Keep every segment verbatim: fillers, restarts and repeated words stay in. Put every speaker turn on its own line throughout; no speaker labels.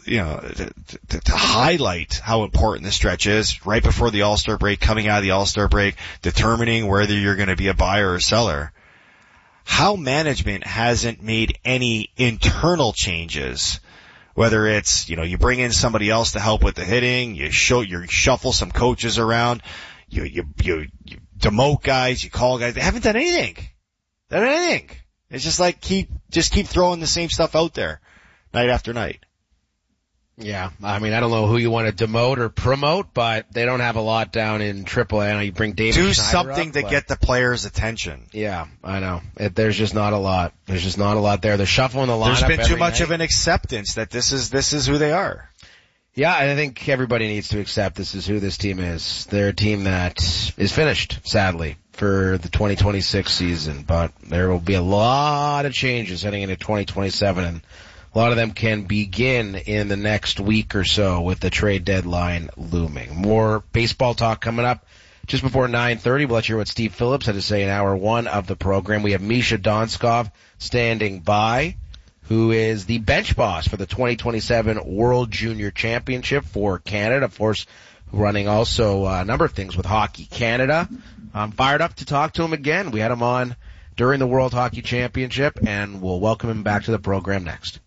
you know, to, to, to highlight how important this stretch is right before the All-Star break, coming out of the All-Star break, determining whether you're going to be a buyer or a seller. How management hasn't made any internal changes, whether it's, you know, you bring in somebody else to help with the hitting, you show, you shuffle some coaches around, you, you, you, you demote guys, you call guys. They haven't done anything. They haven't done anything. It's just like keep, just keep throwing the same stuff out there night after night.
Yeah, I mean, I don't know who you want to demote or promote, but they don't have a lot down in triple A. I know you bring David
Do
Schneider
something
up,
to
but
get the players' attention.
Yeah, I know. It, there's just not a lot. There's just not a lot there. They're shuffling the lineup.
There's been too
every
much
night.
of an acceptance that this is this is who they are.
Yeah, I think everybody needs to accept this is who this team is. They're a team that is finished, sadly, for the twenty twenty-six season, but there will be a lot of changes heading into twenty twenty-seven, and a lot of them can begin in the next week or so with the trade deadline looming. More baseball talk coming up just before nine thirty. We'll let you hear what Steve Phillips had to say in hour one of the program. We have Misha Donskov standing by, who is the bench boss for the twenty twenty-seven World Junior Championship for Canada. Of course, running also a number of things with Hockey Canada. I'm fired up to talk to him again. We had him on during the World Hockey Championship, and we'll welcome him back to the program next.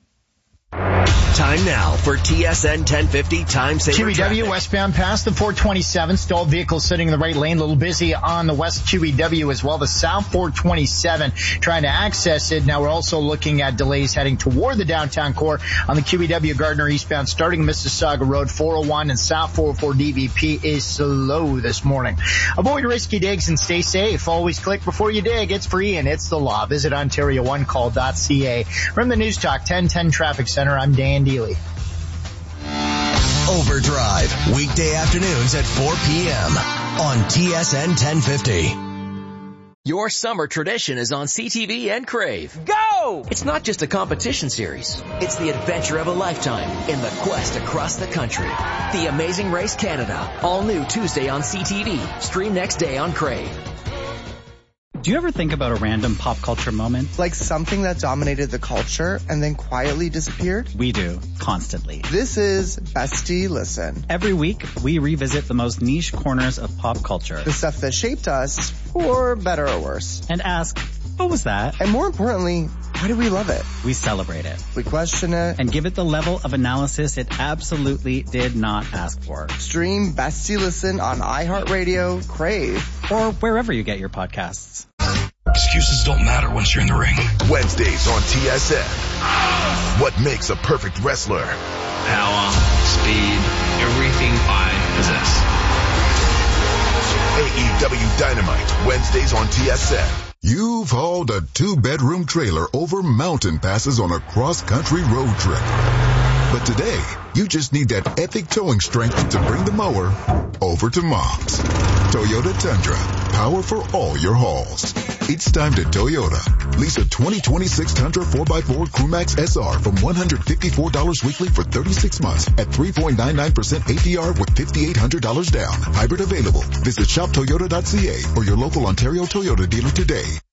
Time now for T S N ten fifty Time Saver
Q E W
traffic.
westbound past the four twenty-seven. Stalled vehicles sitting in the right lane. A little busy on the west Q E W as well. The south four twenty-seven trying to access it. Now we're also looking at delays heading toward the downtown core on the Q E W Gardner eastbound starting Mississauga Road. four oh one and south four oh four D V P is slow this morning. Avoid risky digs and stay safe. Always click before you dig. It's free and it's the law. Visit Ontario one call dot C A. From the News Talk ten ten Traffic Center, I'm Dan Dealey.
Overdrive, weekday afternoons at four p.m. on T S N ten fifty. Your summer tradition is on C T V and Crave. Go! It's not just a competition series. It's the adventure of a lifetime in the quest across the country. The Amazing Race Canada. All new Tuesday on C T V. Stream next day on Crave.
Do you ever think about a random pop culture moment?
Like something that dominated the culture and then quietly disappeared?
We do, constantly.
This is Bestie Listen.
Every week, we revisit the most niche corners of pop culture.
The stuff that shaped us, for better or worse.
And ask, what was that?
And more importantly, why do we love it?
We celebrate it.
We question it.
And give it the level of analysis it absolutely did not ask for.
Stream Bestie Listen on iHeartRadio, Crave,
or wherever you get your podcasts.
Excuses don't matter once you're in the ring.
Wednesdays on T S N. What makes a perfect wrestler?
Power, speed, everything I possess.
A E W Dynamite, Wednesdays on T S N.
You've hauled a two-bedroom trailer over mountain passes on a cross-country road trip. But today, you just need that epic towing strength to bring the mower over to Mom's. Toyota Tundra, power for all your hauls. It's time to Toyota. Lease a twenty twenty-six Tundra four by four Crewmax S R from one hundred fifty-four dollars weekly for thirty-six months at three point nine nine percent A P R with five thousand eight hundred dollars down. Hybrid available. Visit shop toyota dot C A or your local Ontario Toyota dealer today.